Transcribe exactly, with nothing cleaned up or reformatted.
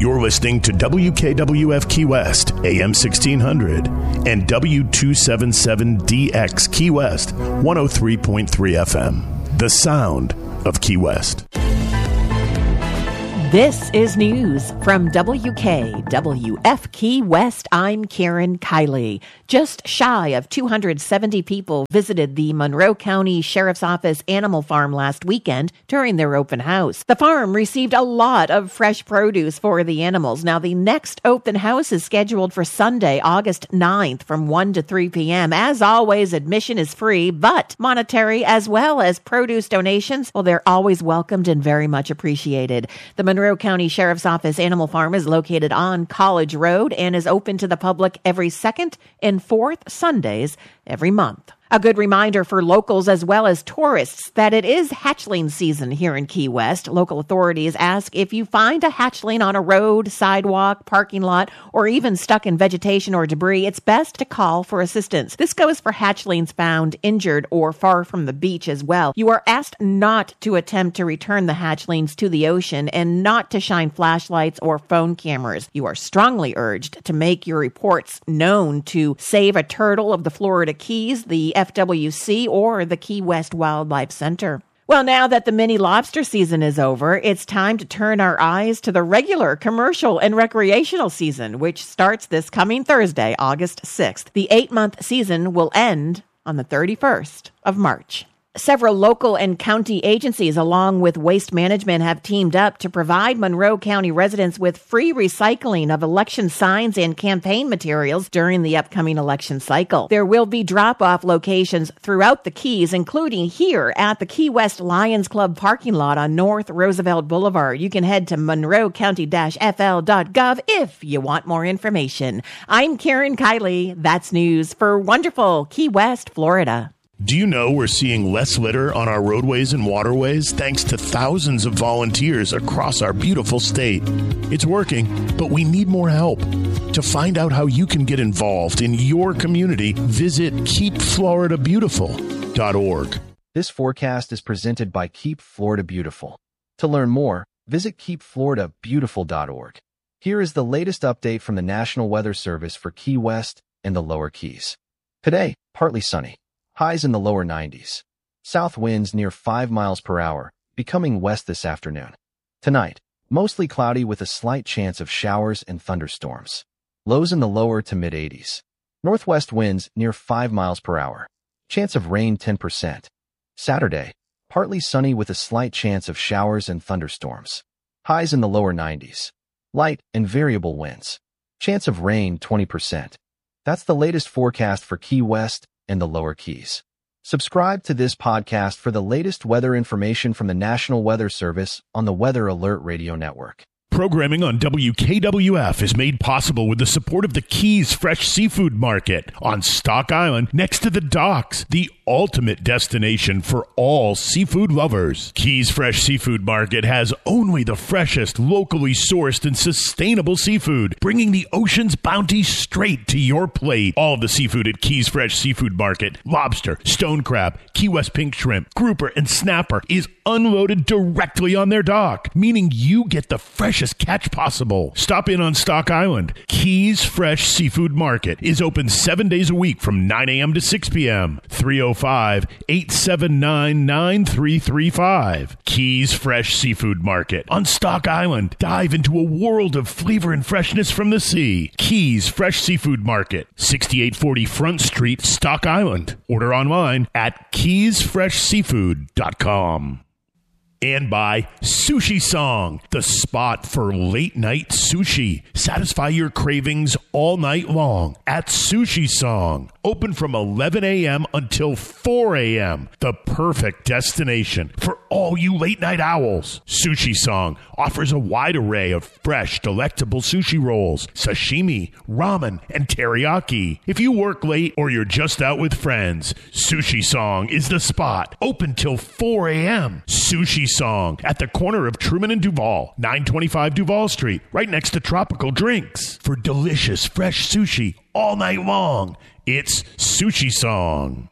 You're listening to W K W F Key West, A M sixteen hundred, and W two seventy-seven D X Key West, one oh three point three F M. The sound of Key West. This is news from W K W F Key West. I'm Karen Kiley. Just shy of two hundred seventy people visited the Monroe County Sheriff's Office Animal Farm last weekend during their open house. The farm received a lot of fresh produce for the animals. Now, the next open house is scheduled for Sunday, August ninth from one to three p.m. As always, admission is free, but monetary as well as produce donations, well, they're always welcomed and very much appreciated. The Monroe Monroe County Sheriff's Office Animal Farm is located on College Road and is open to the public every second and fourth Sundays every month. A good reminder for locals as well as tourists that it is hatchling season here in Key West. Local authorities ask if you find a hatchling on a road, sidewalk, parking lot, or even stuck in vegetation or debris, it's best to call for assistance. This goes for hatchlings found injured or far from the beach as well. You are asked not to attempt to return the hatchlings to the ocean and not to shine flashlights or phone cameras. You are strongly urged to make your reports known to Save a Turtle of the Florida Keys, the F W C, or the Key West Wildlife Center. Well, now that the mini lobster season is over, it's time to turn our eyes to the regular commercial and recreational season, which starts this coming Thursday, August sixth. The eight-month season will end on the thirty-first of March. Several local and county agencies, along with Waste Management, have teamed up to provide Monroe County residents with free recycling of election signs and campaign materials during the upcoming election cycle. There will be drop-off locations throughout the Keys, including here at the Key West Lions Club parking lot on North Roosevelt Boulevard. You can head to monroe county dash f l dot gov if you want more information. I'm Karen Kiley. That's news for wonderful Key West, Florida. Do you know we're seeing less litter on our roadways and waterways thanks to thousands of volunteers across our beautiful state? It's working, but we need more help. To find out how you can get involved in your community, visit keep florida beautiful dot org. This forecast is presented by Keep Florida Beautiful. To learn more, visit keep florida beautiful dot org. Here is the latest update from the National Weather Service for Key West and the Lower Keys. Today, partly sunny. Highs in the lower nineties. South winds near five miles per hour, becoming west this afternoon. Tonight, mostly cloudy with a slight chance of showers and thunderstorms. Lows in the lower to mid-eighties. Northwest winds near five miles per hour. Chance of rain ten percent. Saturday, partly sunny with a slight chance of showers and thunderstorms. Highs in the lower nineties. Light and variable winds. Chance of rain twenty percent. That's the latest forecast for Key West and the Lower Keys. Subscribe to this podcast for the latest weather information from the National Weather Service on the Weather Alert Radio Network. Programming on W K W F is made possible with the support of the Keys Fresh Seafood Market on Stock Island next to the docks, the ultimate destination for all seafood lovers. Keys Fresh Seafood Market has only the freshest, locally sourced and sustainable seafood, bringing the ocean's bounty straight to your plate. All of the seafood at Keys Fresh Seafood Market, lobster, stone crab, Key West pink shrimp, grouper, and snapper, is unloaded directly on their dock, meaning you get the freshest catch possible. Stop in on Stock Island. Keys Fresh Seafood Market is open seven days a week from nine a.m. to six p.m. three oh five, eight seven nine, nine three three five. Keys Fresh Seafood Market on Stock Island. Dive into a world of flavor and freshness from the sea. Keys Fresh Seafood Market, sixty-eight forty Front Street, Stock Island. Order online at keys fresh seafood dot com. And by Sushi Song, the spot for late night sushi. Satisfy your cravings all night long at Sushi Song. Open from eleven a.m. until four a.m. The perfect destination for all you late night owls. Sushi Song offers a wide array of fresh, delectable sushi rolls, sashimi, ramen, and teriyaki. If you work late or you're just out with friends, Sushi Song is the spot. Open till four a.m. Sushi Song at the corner of Truman and Duval, nine twenty-five Duval Street, right next to Tropical Drinks. For delicious, fresh sushi all night long, it's Sushi Song.